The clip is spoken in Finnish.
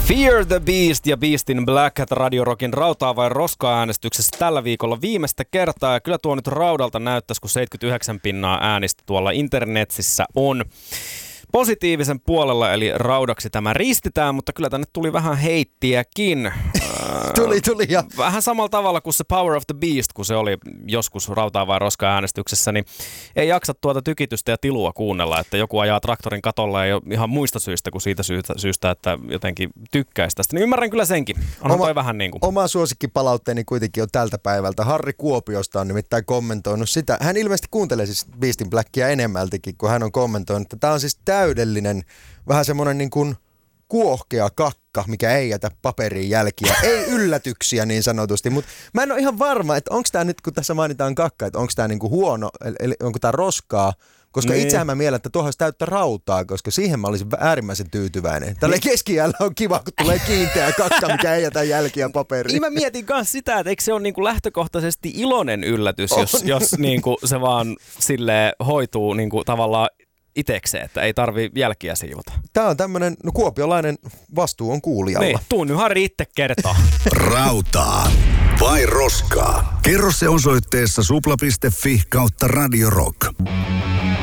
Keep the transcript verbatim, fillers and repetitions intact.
Fear the Beast ja Beast in Black Radio Rockin rautaa vai roskaa äänestyksessä tällä viikolla viimeistä kertaa. Ja kyllä tuo nyt raudalta näyttäisi, kun seitsemänkymmentäyhdeksän pinnaa äänistä tuolla internetissä on positiivisen puolella, eli raudaksi tämä ristitään, mutta kyllä tänne tuli vähän heittiäkin. tuli, tuli ja... Vähän samalla tavalla kuin se Power of the Beast, kun se oli joskus rautaa vai roskaa äänestyksessä, niin ei jaksa tuota tykitystä ja tilua kuunnella, että joku ajaa traktorin katolla ja ihan muista syistä kuin siitä syystä, syystä että jotenkin tykkäisi tästä. Niin ymmärrän kyllä senkin. Onhan Oma, toi vähän niin kuin. Oma suosikkipalautteeni kuitenkin on tältä päivältä. Harri Kuopiosta on nimittäin kommentoinut sitä. Hän ilmeisesti kuuntelee siis Beast in Blackia enemmältikin, kun hän on kommentoinut, että tämä on siis täydellinen, vähän semmoinen niin kuin kuohkea kakka, mikä ei jätä paperiin jälkiä. Ei yllätyksiä niin sanotusti, mutta mä en ole ihan varma, että onko tämä nyt, kun tässä mainitaan kakka, että onko tämä niinku huono, eli onko tämä roskaa, koska niin. Itsehän mä mielen, että tuohon olisi täyttä rautaa, koska siihen mä olisin äärimmäisen tyytyväinen. Tällä niin. Keskiällä on kiva, kun tulee kiinteä kakka, mikä ei jätä jälkiä paperiin. Niin mä mietin myös sitä, että eikö se ole niinku lähtökohtaisesti iloinen yllätys, on. jos, jos niinku se vaan silleen hoituu niinku tavallaan itekseen, että ei tarvi jälkiä siivota. Tää on tämmönen, no kuopiolainen vastuu on kuulijalla. Niin, tuu nyt Harri itse kertaa. Rautaa vai roskaa? Kerro se osoitteessa supla piste fi kautta Radio Rock.